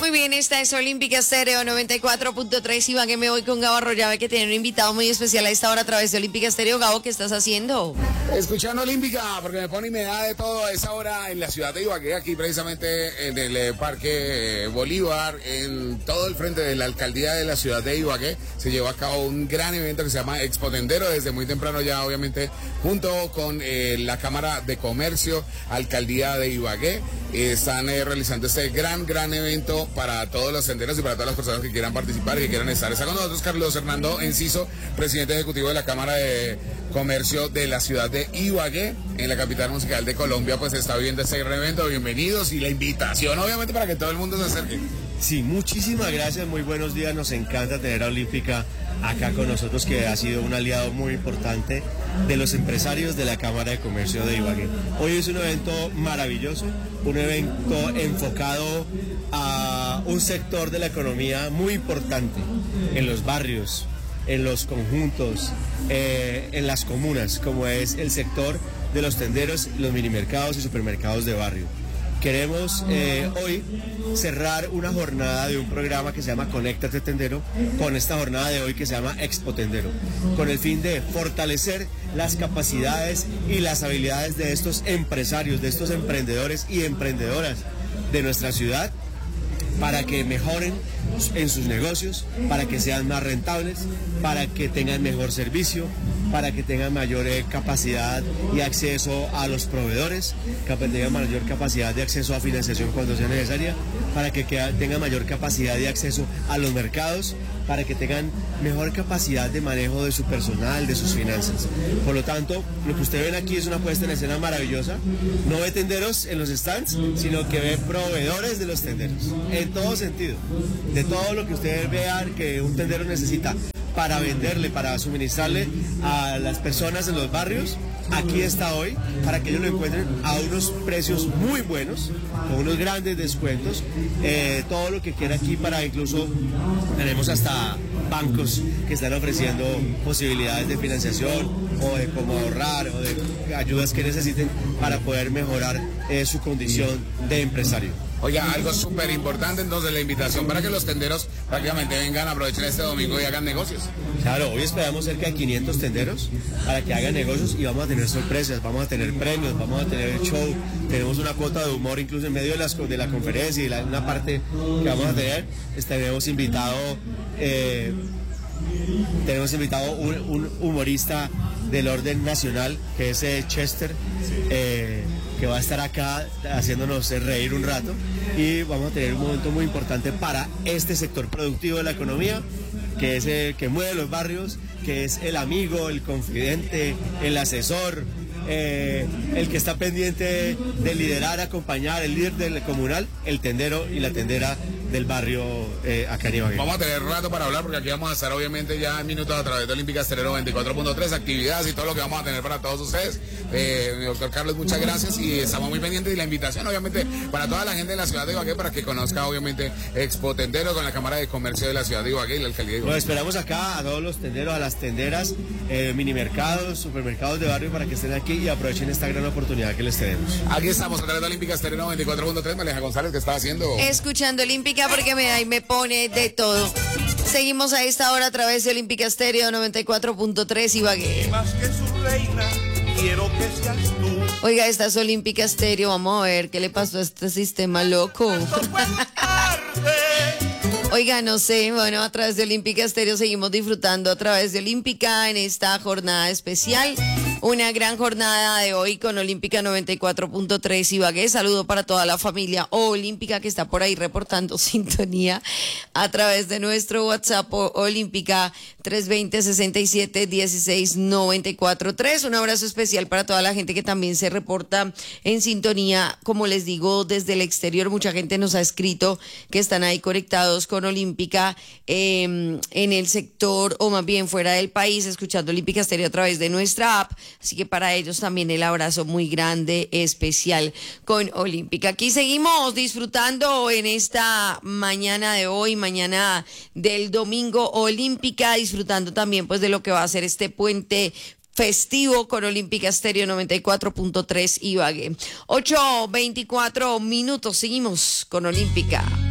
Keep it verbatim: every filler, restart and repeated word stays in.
Muy bien, esta es Olímpica Estéreo noventa y cuatro punto tres. Iván, que me voy con Gabo Arroyave, que tiene un invitado muy especial a esta hora a través de Olímpica Estéreo. Gabo, ¿qué estás haciendo? Escuchando Olímpica, porque me pone y me da de todo a esa hora en la ciudad de Ibagué, aquí precisamente en el eh, Parque Bolívar, en todo el frente de la alcaldía de la ciudad de Ibagué. Se llevó a cabo un gran evento que se llama Expo Tendero, desde muy temprano ya, obviamente, junto con eh, la Cámara de Comercio, Alcaldía de Ibagué. Eh, están eh, realizando este gran, gran evento para todos los tenderos y para todas las personas que quieran participar y que quieran estar. Está con nosotros Carlos Hernando Enciso, presidente ejecutivo de la Cámara de Comercio de la ciudad de Ibagué, en la capital musical de Colombia. Pues está viviendo este gran evento. Bienvenidos, y la invitación, obviamente, para que todo el mundo se acerque. Sí, muchísimas gracias, muy buenos días. Nos encanta tener a Olímpica acá con nosotros, que ha sido un aliado muy importante de los empresarios de la Cámara de Comercio de Ibagué. Hoy es un evento maravilloso, un evento enfocado a un sector de la economía muy importante en los barrios, en los conjuntos, eh, en las comunas, como es el sector de los tenderos, los minimercados y supermercados de barrio. Queremos eh, hoy cerrar una jornada de un programa que se llama Conéctate Tendero, con esta jornada de hoy que se llama Expo Tendero, con el fin de fortalecer las capacidades y las habilidades de estos empresarios, de estos emprendedores y emprendedoras de nuestra ciudad, para que mejoren en sus negocios, para que sean más rentables, para que tengan mejor servicio, para que tengan mayor eh, capacidad y acceso a los proveedores, que tengan mayor capacidad de acceso a financiación cuando sea necesaria, para que, que tengan mayor capacidad de acceso a los mercados, para que tengan mejor capacidad de manejo de su personal, de sus finanzas. Por lo tanto, lo que ustedes ven aquí es una puesta en escena maravillosa. No ve tenderos en los stands, sino que ve proveedores de los tenderos, en todo sentido. De todo lo que ustedes vean que un tendero necesita para venderle, para suministrarle a las personas en los barrios, aquí está hoy, para que ellos lo encuentren a unos precios muy buenos, con unos grandes descuentos, eh, todo lo que quiera aquí, para incluso tenemos hasta bancos que están ofreciendo posibilidades de financiación o de cómo ahorrar o de ayudas que necesiten para poder mejorar eh, su condición de empresario. Oiga, algo súper importante, entonces, la invitación para que los tenderos prácticamente vengan, aprovechen este domingo y hagan negocios. Claro, hoy esperamos cerca de quinientos tenderos para que hagan negocios, y vamos a tener sorpresas, vamos a tener premios, vamos a tener el show, tenemos una cuota de humor incluso en medio de, las, de la conferencia, y la, una parte que vamos a tener, tenemos invitado, eh, tenemos invitado un, un humorista del orden nacional, que es eh, Chester, eh, que va a estar acá haciéndonos reír un rato, y vamos a tener un momento muy importante para este sector productivo de la economía, que es el que mueve los barrios, que es el amigo, el confidente, el asesor, eh, el que está pendiente de liderar, acompañar, el líder del comunal, el tendero y la tendera del barrio eh, acá en Ibagué. Vamos a tener rato para hablar, porque aquí vamos a estar obviamente ya en minutos a través de Olímpica Estéreo noventa y cuatro punto tres, actividades y todo lo que vamos a tener para todos ustedes. Eh, doctor Carlos, muchas gracias, y estamos muy pendientes, y la invitación obviamente para toda la gente de la ciudad de Ibagué, para que conozca obviamente Expo Tendero con la Cámara de Comercio de la ciudad de Ibagué y la alcaldía de Ibagué. Lo esperamos acá a todos los tenderos, a las tenderas, eh, minimercados, supermercados de barrio, para que estén aquí y aprovechen esta gran oportunidad que les tenemos. Aquí estamos a través de Olímpica Estéreo noventa y cuatro punto tres. Maleja González, ¿qué está haciendo? Escuchando Olímpica, porque me da y me pone de todo. Seguimos a esta hora a través de Olímpica Estéreo noventa y cuatro punto tres Ibagué. Más que su reina, quiero que seas tú. Oiga, esta es Olímpica Estéreo. Vamos a ver qué le pasó a este sistema loco. Oiga, no sé, bueno, a través de Olímpica Estéreo seguimos disfrutando a través de Olímpica en esta jornada especial. Una gran jornada de hoy con Olímpica noventa y cuatro punto tres Ibagué. Saludo para toda la familia Olímpica que está por ahí reportando sintonía a través de nuestro WhatsApp Olímpica tres dos cero, seis siete, uno seis nueve cuatro tres. Un abrazo especial para toda la gente que también se reporta en sintonía. Como les digo, desde el exterior mucha gente nos ha escrito que están ahí conectados con Olímpica eh, en el sector, o más bien fuera del país, escuchando Olímpica Estéreo a través de nuestra app. Así que para ellos también el abrazo muy grande, especial con Olímpica. Aquí seguimos disfrutando en esta mañana de hoy, mañana del domingo Olímpica, disfrutando también pues de lo que va a ser este puente festivo con Olímpica Estéreo noventa y cuatro punto tres Ibagué. ocho veinticuatro minutos, seguimos con Olímpica.